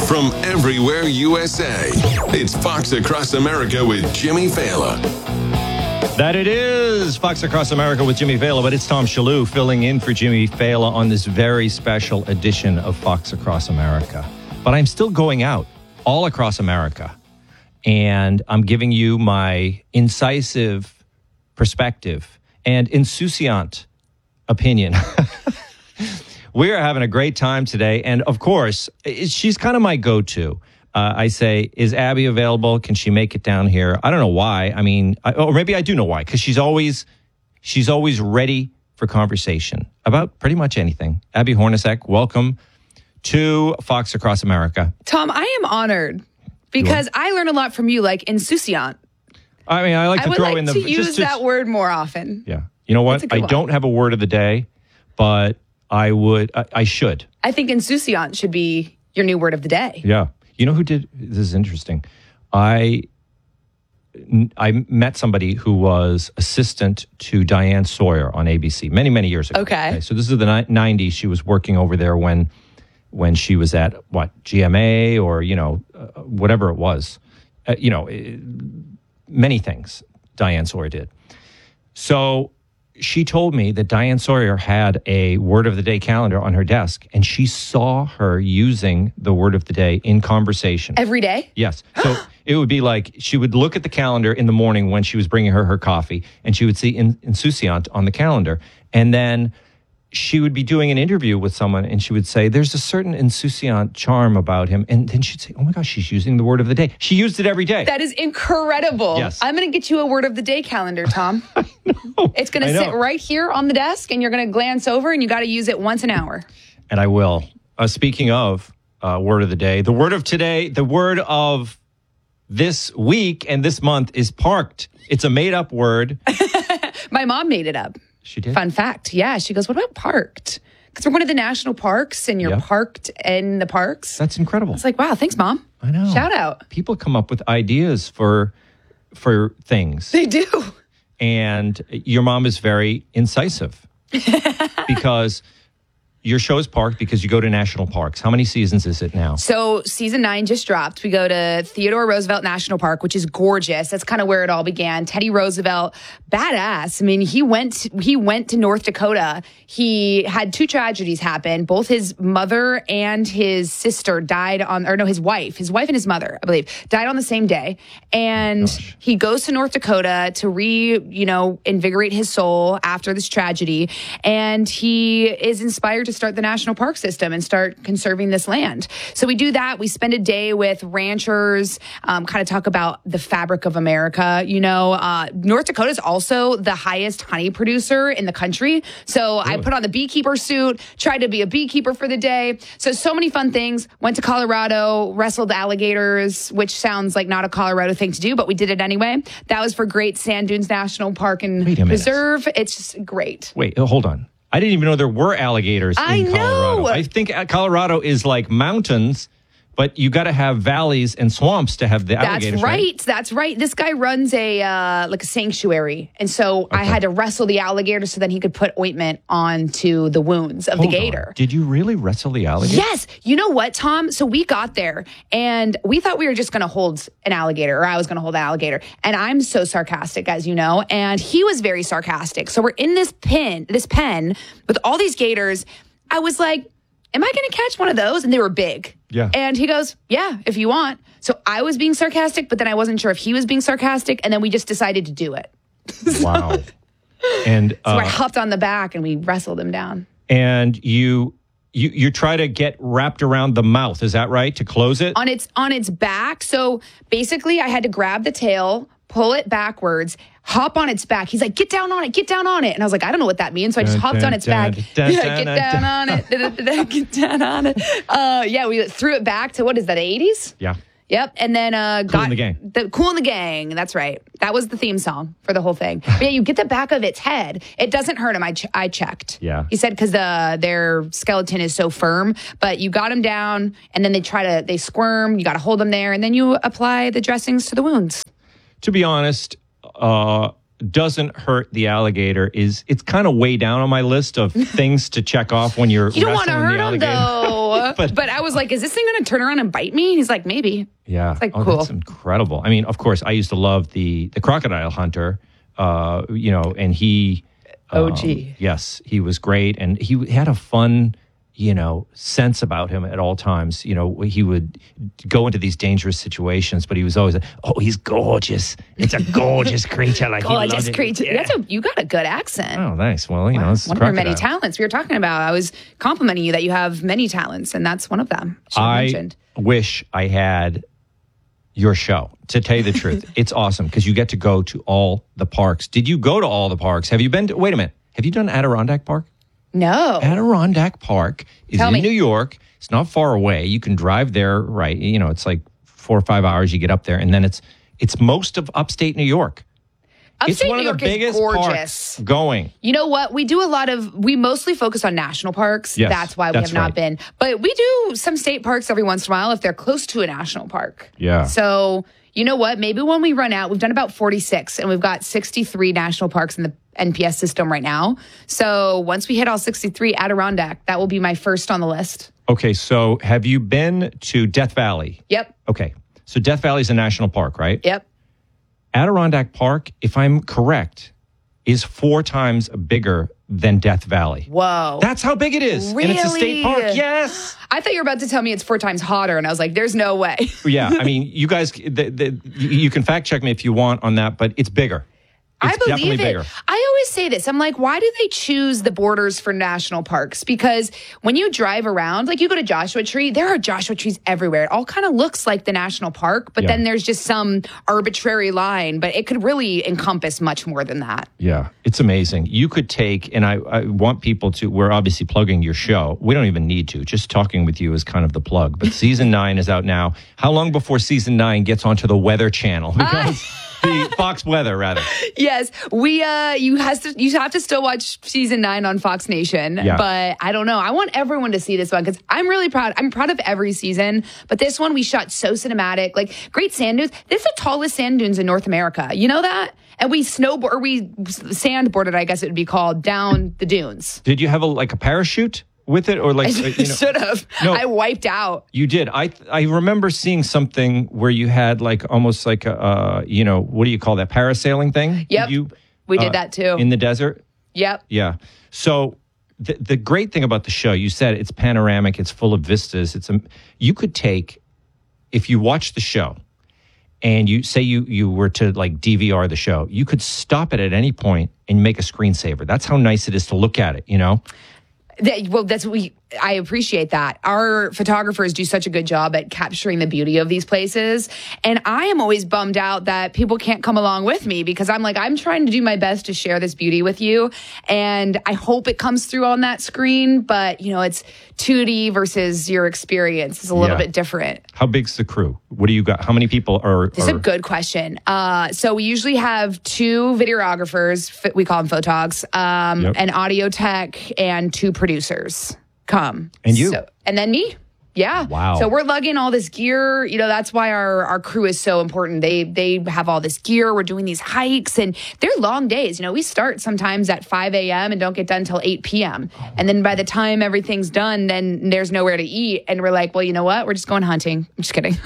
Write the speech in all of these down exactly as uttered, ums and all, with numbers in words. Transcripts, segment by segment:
from everywhere U S A. It's Fox Across America with Jimmy Fallon. That it is Fox Across America with Jimmy Fallon, but it's Tom Shalhoub filling in for Jimmy Fallon on this very special edition of Fox Across America. But I'm still going out all across America, and I'm giving you my incisive perspective and insouciant opinion. We are having a great time today, and of course, she's kind of my go-to. Uh, I say, is Abby available? Can she make it down here? I don't know why. I mean, I, or maybe I do know why, because she's always, she's always ready for conversation about pretty much anything. Abby Hornacek, welcome to Fox Across America. Tom, I am honored because I learn a lot from you, like insouciant. I mean, I like to I would throw like in the to use just, that word more often. Yeah, you know what? I one. don't have a word of the day, but I would. I, I should. I think insouciant should be your new word of the day. Yeah. You know who did? This is interesting. I I met somebody who was assistant to Diane Sawyer on A B C many, many years ago. Okay. okay so this is the nineties. She was working over there when when she was at, what, G M A or, you know, uh, whatever it was. Uh, you know, it, many things Diane Sawyer did. So she told me that Diane Sawyer had a word of the day calendar on her desk, and she saw her using the word of the day in conversation. Every day? Yes. So it would be like she would look at the calendar in the morning when she was bringing her her coffee, and she would see in, insouciant on the calendar. And then she would be doing an interview with someone, and she would say, there's a certain insouciant charm about him. And then she'd say, oh my gosh, she's using the word of the day. She used it every day. That is incredible. Yes. I'm going to get you a word of the day calendar, Tom. I know. It's going to sit right here on the desk, and you're going to glance over, and you got to use it once an hour. And I will. Uh, speaking of uh, word of the day, the word of today, the word of this week and this month is parked. It's a made-up word. My mom made it up. She did? Fun fact. Yeah. She goes, what about parked? Because we're going to the national parks and you're Yeah. parked in the parks. That's incredible. It's like, wow, thanks, Mom. I know. Shout out. People come up with ideas for for things. They do. And your mom is very incisive because your show is parked because you go to national parks. How many seasons is it now? So season nine just dropped. We go to Theodore Roosevelt National Park, which is gorgeous. That's kind of where it all began. Teddy Roosevelt, badass. I mean, he went he went to North Dakota. He had two tragedies happen. Both his mother and his sister died on, or no, his wife, his wife and his mother, I believe, died on the same day. And Gosh. he goes to North Dakota to re, you know, invigorate his soul after this tragedy. And he is inspired to start the national park system and start conserving this land. So we do that. We spend a day with ranchers, um, kind of talk about the fabric of America. You know, uh, North Dakota is also the highest honey producer in the country. So I put on the beekeeper suit, tried to be a beekeeper for the day. So, so many fun things. Went to Colorado, wrestled alligators, which sounds like not a Colorado thing to do, but we did it anyway. That was for Great Sand Dunes National Park and Wait a minute. Reserve. It's just great. Wait, hold on. I didn't even know there were alligators I in Colorado. know. I think uh, Colorado is like mountains, but you got to have valleys and swamps to have the That's alligators. right. That's right. This guy runs a uh, like a sanctuary, and so I had to wrestle the alligator so then he could put ointment onto the wounds of Hold the on. gator. Did you really wrestle the alligator? Yes. You know what, Tom? So we got there and we thought we were just going to hold an alligator, or I was going to hold an alligator. And I'm so sarcastic, as you know, and he was very sarcastic. So we're in this pen, this pen with all these gators. I was like, am I going to catch one of those? And they were big. Yeah. And he goes, yeah, if you want. So I was being sarcastic, but then I wasn't sure if he was being sarcastic. And then we just decided to do it. Wow. And So I uh, hopped on the back and we wrestled him down. and you you you try to get wrapped around the mouth. Is that right? To close it? on its on its back. So basically, I had to grab the tail, pull it backwards, hop on its back. He's like, "Get down on it, get down on it," and I was like, "I don't know what that means." So I just Dun, hopped dun, on its dun, back. dun, Yeah, dun, get dun, down dun. on it. Da, da, da, da, Get down on it. Uh, yeah, we threw it back to, what is that, the eighties? Yeah. Yep, and then uh, Cool got in the Gang. The Cool in the Gang. That's right. That was the theme song for the whole thing. But yeah, you get the back of its head. It doesn't hurt him. I ch- I checked. Yeah. He said because the their skeleton is so firm. But you got him down, and then they try to they squirm. You got to hold them there, and then you apply the dressings to the wounds. To be honest, uh, doesn't hurt the alligator is it's kind of way down on my list of things to check off when you're You don't want to wrestling the hurt him alligator. though. no. But- but, I was like, is this thing going to turn around and bite me? He's like, maybe. Yeah. It's like, oh, cool. That's incredible. I mean, of course, I used to love the the crocodile hunter, uh, you know, and he... O G. Um, yes, he was great. And he had a fun, you know, sense about him at all times. You know, he would go into these dangerous situations, but he was always, like, oh, he's gorgeous. It's a gorgeous creature. Like, he Gorgeous loves it. creature. Yeah. That's a, you got a good accent. Oh, thanks. Well, you know, it's One of your crocodile. many talents we were talking about. I was complimenting you that you have many talents, and that's one of them. She I mentioned. wish I had your show, to tell you the truth. It's awesome because you get to go to all the parks. Did you go to all the parks? Have you been to, wait a minute. Have you done Adirondack Park? No. Adirondack Park is Tell in me. New York. It's not far away. You can drive there, right? You know, it's like four or five hours. You get up there, and then it's it's most of upstate New York. Upstate it's one New of the York biggest is gorgeous. parks going. You know what? We do a lot of, we mostly focus on national parks. Yes, that's why we that's have not right. been. But we do some state parks every once in a while if they're close to a national park. Yeah. So, you know what? Maybe when we run out, we've done about forty-six and we've got sixty-three national parks in the N P S system right now. So once we hit all sixty-three, Adirondack, that will be my first on the list. Okay, so have you been to Death Valley? Yep. Okay, so Death Valley is a national park, right? Yep. Adirondack Park, if I'm correct, is four times bigger than Death Valley. Whoa. That's how big it is. And it's a state Really? park. Yes. I thought you were about to tell me it's four times hotter, and I was like, there's no way. Yeah, I mean, you guys, the, the, you you can fact check me if you want on that, but it's bigger. It's I believe definitely it. bigger. I always say this. I'm like, why do they choose the borders for national parks? Because when you drive around, like you go to Joshua Tree, there are Joshua trees everywhere. It all kind of looks like the national park, but Yeah. then there's just some arbitrary line, but it could really encompass much more than that. Yeah, it's amazing. You could take, and I, I want people to, we're obviously plugging your show. We don't even need to. Just talking with you is kind of the plug. But season nine is out now. How long before season nine gets onto the Weather Channel? Because the Fox Weather, rather. Yes, we uh you has to you have to still watch season nine on Fox Nation. Yeah. But I don't know. I want everyone to see this one because I'm really proud. I'm proud of every season. But this one we shot so cinematic. Like great sand dunes. This is the tallest sand dunes in North America. You know that? And we snowboard or we sandboarded, I guess it would be called, down the dunes. Did you have a like a parachute with it, or like I uh, you know, should have. No. I wiped out. You did. I I remember seeing something where you had like almost like a uh, you know, what do you call that, parasailing thing? Yep. Did you, We did uh, that too. in the desert. Yep. Yeah. So the the great thing about the show, you said it's panoramic, it's full of vistas. It's a you could take, if you watch the show and you say you you were to like D V R the show, you could stop it at any point and make a screensaver. That's how nice it is to look at it, you know? That, well, that's we. I appreciate that. Our photographers do such a good job at capturing the beauty of these places, and I am always bummed out that people can't come along with me because I'm like, I'm trying to do my best to share this beauty with you, and I hope it comes through on that screen. But you know, it's two D versus your experience is a little Yeah. bit different. How big's the crew? What do you got? How many people are? This is are a good question. Uh, so we usually have two videographers, f- we call them photogs, um, Yep. an audio tech, and two producers come. And you. So, and then me. Yeah. Wow. So we're lugging all this gear. You know, that's why our, our crew is so important. They they have all this gear. We're doing these hikes and they're long days. You know, we start sometimes at five a.m. and don't get done till eight p.m. And then by the time everything's done, then there's nowhere to eat. And we're like, well, you know what? We're just going hunting. I'm just kidding.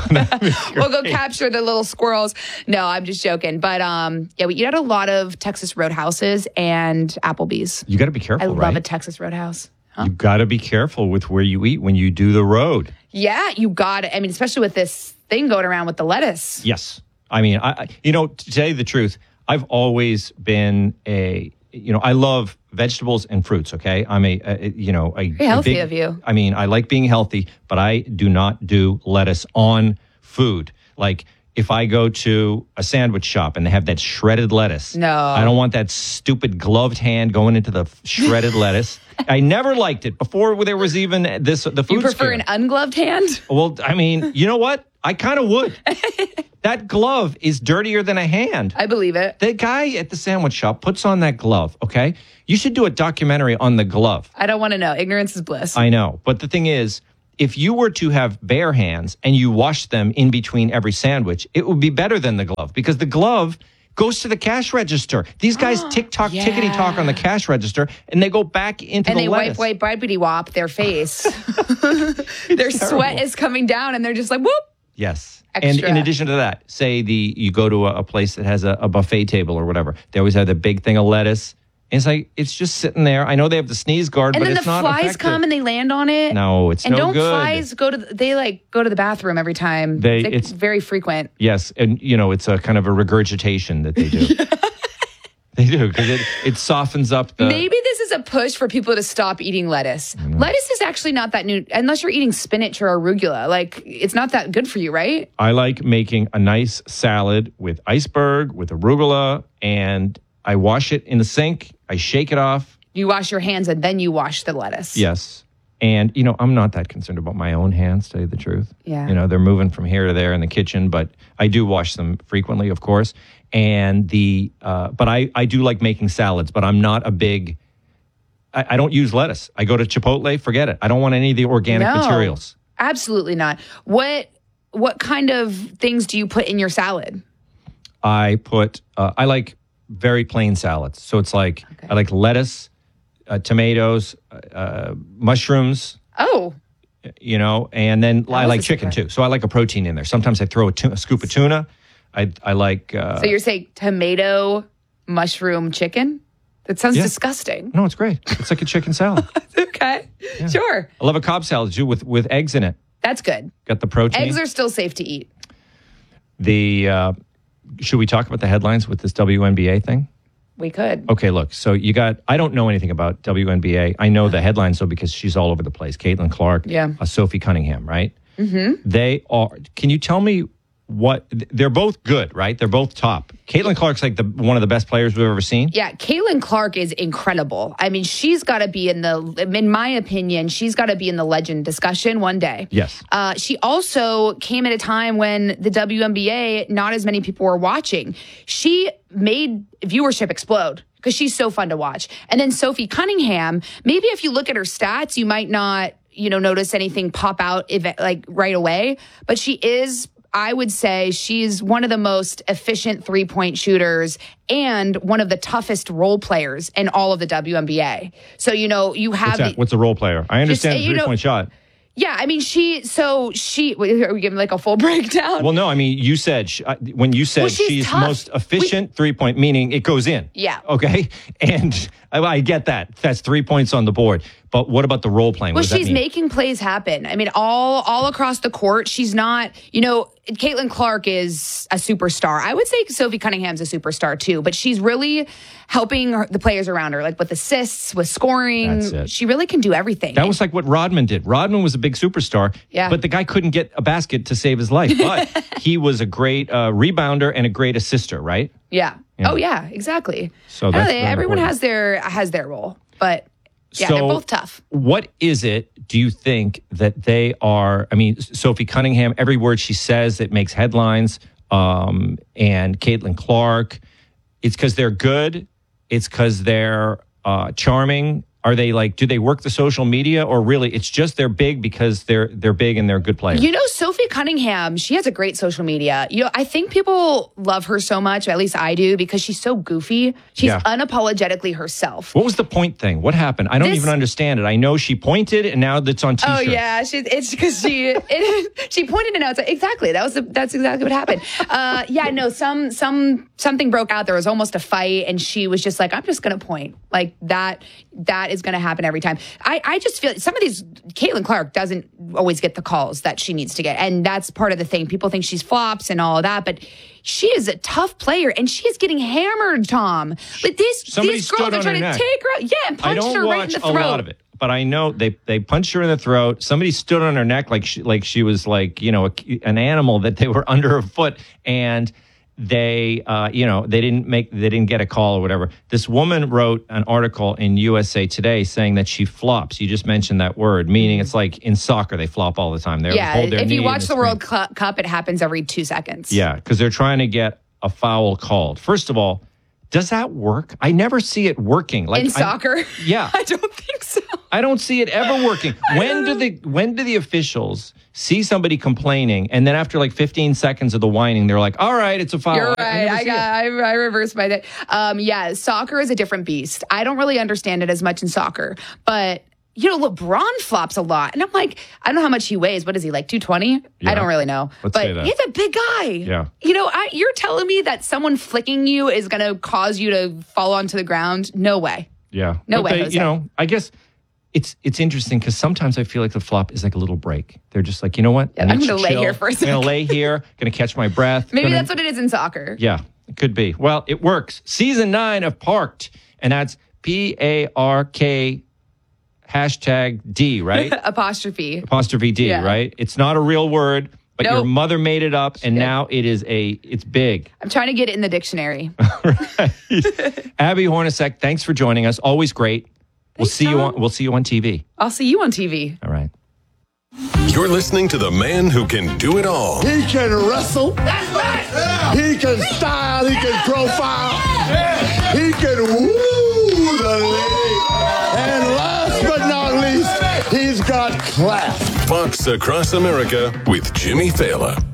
We'll go capture the little squirrels. No, I'm just joking. But um, yeah, we eat at a lot of Texas Roadhouses and Applebee's. You got to be careful, I love right? a Texas Roadhouse. You got to be careful with where you eat when you do the road. Yeah, you got it. I mean, especially with this thing going around with the lettuce. Yes. I mean, I, I- you know, to tell you the truth, I've always been a, you know, I love vegetables and fruits, okay? I'm a, a you know, a, Very healthy a big- of you. I mean, I like being healthy, but I do not do lettuce on food. Like, if I go to a sandwich shop and they have that shredded lettuce, No. I don't want that stupid gloved hand going into the shredded lettuce. I never liked it before there was even this the food You prefer scare. an ungloved hand? Well, I mean, you know what? I kind of would. That glove is dirtier than a hand. I believe it. The guy at the sandwich shop puts on that glove, okay? You should do a documentary on the glove. I don't want to know. Ignorance is bliss. I know. But the thing is, if you were to have bare hands and you washed them in between every sandwich, it would be better than the glove because the glove goes to the cash register. These guys tick-tock, Yeah. tickety-talk on the cash register, and they go back into And the they lettuce. wipe, wipe, wipey wop their face. Their sweat terrible. is coming down, and they're just like, whoop. Yes. Extra. And in addition to that, say the you go to a, a place that has a, a buffet table or whatever. They always have the big thing of lettuce. And it's like, it's just sitting there. I know they have the sneeze guard, And but then it's the not flies effective. come and they land on it. No, it's and no don't good. flies go to? The, they like go to the bathroom every time. They- Like, it's- very frequent. Yes, and you know, it's a kind of a regurgitation that they do. They do, because it, it softens up the... Maybe this is a push for people to stop eating lettuce. Lettuce is actually not that new, unless you're eating spinach or arugula. Like, it's not that good for you, right? I like making a nice salad with iceberg, with arugula, and I wash it in the sink. I shake it off. You wash your hands and then you wash the lettuce. Yes. And, you know, I'm not that concerned about my own hands, to tell you the truth. Yeah. You know, they're moving from here to there in the kitchen, but I do wash them frequently, of course. And the, uh, but I, I do like making salads, but I'm not a big, I, I don't use lettuce. I go to Chipotle, forget it. I don't want any of the organic No, materials. absolutely not. What what kind of things do you put in your salad? I put, uh, I like very plain salads. So it's like, Okay. I like lettuce, uh, tomatoes, uh, mushrooms, Oh, you know, and then I was like a chicken surprise. too. So I like a protein in there. Sometimes I throw a, tu- a scoop of tuna. I I like. Uh, so you're saying tomato, mushroom, chicken? That sounds Yeah. disgusting. no, it's great. It's like a chicken salad. Okay, sure. I love a Cobb salad too with with eggs in it. That's good. Got the protein. Eggs are still safe to eat. the. Uh, should we talk about the headlines with this W N B A thing? We could. Okay, look. So you got. I don't know anything about W N B A. I know the headlines though because she's all over the place. Caitlin Clark. Yeah. Uh, Sophie Cunningham. Right. Mm-hmm. They are. Can you tell me what? They're both good, right? They're both top. Caitlin Clark's like the one of the best players we've ever seen. Yeah, Caitlin Clark is incredible. I mean, she's got to be in the, in my opinion, she's got to be in the legend discussion one day. Yes. Uh, she also came at a time when the W N B A, not as many people were watching. She made viewership explode because she's so fun to watch. And then Sophie Cunningham, maybe if you look at her stats, you might not, you know, notice anything pop out if, like right away, but she is, I would say she's one of the most efficient three-point shooters and one of the toughest role players in all of the W N B A. So, you know, you have... What's that? the- What's a role player? I understand Just, the you know- three-point shot. yeah, I mean, she... So she... wait, Are we giving like a full breakdown? Well, no, I mean, you said, sh- uh, when you said Well, she's she's tough. most efficient three-point, meaning it goes in. Yeah. Okay? And I, I get that. That's three points on the board. But what about the role playing? Well, What does that she's mean? making plays happen. I mean, all all across the court. She's not, you know, Caitlin Clark is a superstar. I would say Sophie Cunningham's a superstar too, but she's really helping her, the players around her, like with assists, with scoring. That's it. She really can do everything. That was like what Rodman did. Rodman was a big superstar, Yeah. but the guy couldn't get a basket to save his life. But he was a great uh, rebounder and a great assister, right? yeah. Oh yeah, exactly. So I don't that's know, very everyone important. has their has their role, but yeah, So- they're both tough. What is it, do you think, that they are? I mean, Sophie Cunningham, every word she says, it makes headlines. Um, and Caitlin Clark, it's because they're good. It's because they're uh, charming. Are they like, do they work the social media, or really it's just they're big because they're they're big and they're good players? You know, Sophie Cunningham, she has a great social media. You know, I think people love her so much, at least I do, because she's so goofy. She's Yeah. unapologetically herself. What was the point thing? What happened? I don't This- even understand it. I know she pointed and now that's on t-shirts. Oh yeah, she, it's because she it, she pointed it out. So exactly, that was the, that's exactly what happened. Uh, yeah, no, some some something broke out. There was almost a fight, and she was just like, "I'm just gonna point like that. That is gonna happen every time." I I just feel some of these Caitlin Clark doesn't always get the calls that she needs to get, and that's part of the thing. People think she's flops and all of that, but she is a tough player, and she is getting hammered. Tom, but these Somebody these girls stood are on trying her to neck. take her, yeah, and I punched don't her right in watch the a throat. lot of it, but I know they they punched her in the throat. Somebody stood on her neck like she, like she was like, you know, a, an animal that they were under her foot, and they uh, you know they didn't make they didn't get a call or whatever. This woman wrote an article in U S A Today saying that she flops. You just mentioned that word, meaning it's like in soccer they flop all the time. They Yeah, hold their if you knee watch and the scream. World Cu- Cup, it happens every two seconds. Yeah, because they're trying to get a foul called. First of all, does that work? I never see it working. Like In I- soccer? yeah. I don't think so. I don't see it ever working. When do the when do the officials see somebody complaining, and then after like fifteen seconds of the whining, they're like, "All right, it's a foul." You're right. I, I, got. I, I reversed my that. Um, yeah, soccer is a different beast. I don't really understand it as much in soccer, but you know, LeBron flops a lot, and I'm like, I don't know how much he weighs. What is he like? two twenty? Yeah. I don't really know, Let's but say that. he's a big guy. Yeah. You know, I, you're telling me that someone flicking you is going to cause you to fall onto the ground? No way. Yeah. No But way, they, Jose. You know, I guess. It's it's interesting because sometimes I feel like the flop is like a little break. They're just like, you know what? Yeah, I I'm need gonna to lay chill. here for a I'm going second. to lay here, going to catch my breath. Maybe gonna- that's what it is in soccer. Yeah, it could be. Well, it works. Season nine of Parked, and that's P A R K hashtag D, right? Apostrophe. Apostrophe D, Yeah. right? It's not a real word, but your Nope. mother made it up, and now it is a, it's big. I'm trying to get it in the dictionary. Abby Hornacek, thanks for joining us. Always great. We'll Thanks, see you Tom. on. We'll see you on T V. I'll see you on T V. All right. You're listening to the man who can do it all. He can wrestle. That's right. He can style. He can profile. He can woo the lady. And last but not least, he's got class. Fox Across America with Jimmy Fallon.